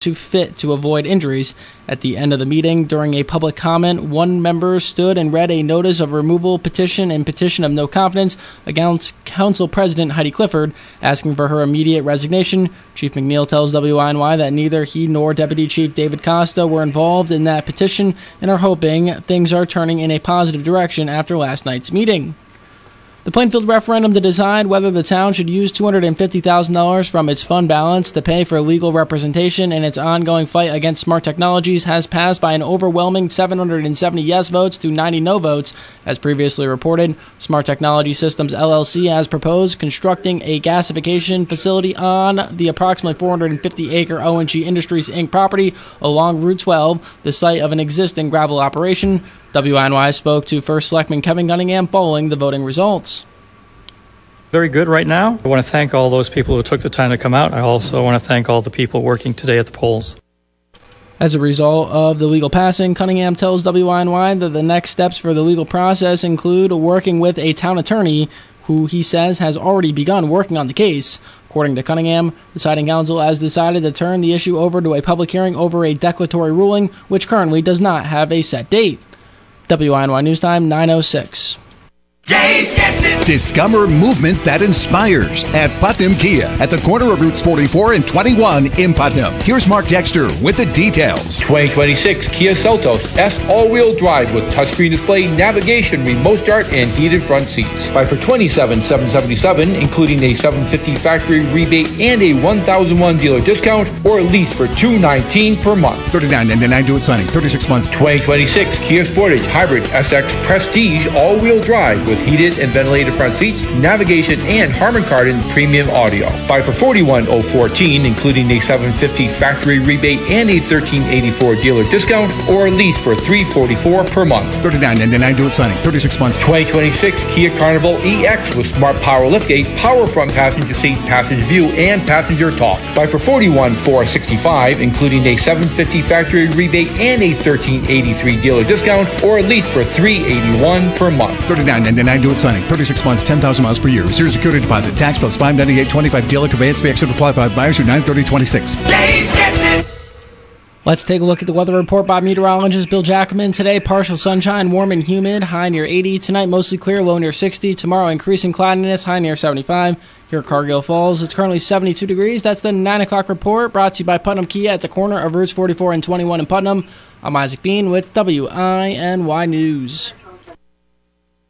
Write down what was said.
too fit to avoid injuries. At the end of the meeting, during a public comment, one member stood and read a notice of removal petition and petition of no confidence against Council President Heidi Clifford, asking for her immediate resignation. Chief McNeil tells WINY that neither he nor Deputy Chief David Costa were involved in that petition and are hoping things are turning in a positive direction after last night's meeting. The Plainfield referendum to decide whether the town should use $250,000 from its fund balance to pay for legal representation in its ongoing fight against smart technologies has passed by an overwhelming 770 yes votes to 90 no votes. As previously reported, Smart Technology Systems LLC has proposed constructing a gasification facility on the approximately 450-acre O&G Industries Inc. property along Route 12, the site of an existing gravel operation. WNY spoke to First Selectman Kevin Cunningham following the voting results. Very good right now. I want to thank all those people who took the time to come out. I also want to thank all the people working today at the polls. As a result of the legal passing, Cunningham tells WNY that the next steps for the legal process include working with a town attorney who he says has already begun working on the case. According to Cunningham, the Siding Council has decided to turn the issue over to a public hearing over a declaratory ruling, which currently does not have a set date. WINY News Time, 9:06. Gates gets it. Discover movement that inspires at Putnam Kia at the corner of Routes 44 and 21 in Putnam. Here's Mark Dexter with the details. 2026 Kia Seltos S all-wheel drive with touchscreen display, navigation, remote start, and heated front seats. Buy for $27,777, including a $750 factory rebate and a $1,001 dealer discount, or lease for $219 per month. $39.99 due at signing. 36 months. 2026 Kia Sportage Hybrid SX Prestige all-wheel drive with heated and ventilated front seats, navigation, and Harman Kardon premium audio. Buy for $41,014, including a $750 factory rebate and a $1384 dealer discount, or lease for $344 per month. $39.99 due at signing. 36 months. 2026 Kia Carnival EX with smart power liftgate, power front passenger seat, passenger view, and passenger talk. Buy for $41,465, including a $750 factory rebate and a $1383 dealer discount, or lease for $381 per month. $39.99 due at signing. 36 months, 10,000 miles per year. Zero security deposit. Tax plus $598.25. Dealer conveyance fee extra to apply. 5 buyers through 9/30/26. Gates gets it. Let's take a look at the weather report by meteorologist Bill Jackman. Today, partial sunshine, warm and humid, high near 80. Tonight, mostly clear, low near 60. Tomorrow, increasing cloudiness, high near 75. Here at Cargill Falls, it's currently 72 degrees. That's the 9 o'clock report, brought to you by Putnam Kia at the corner of Routes 44 and 21 in Putnam. I'm Isaac Bean with WINY News.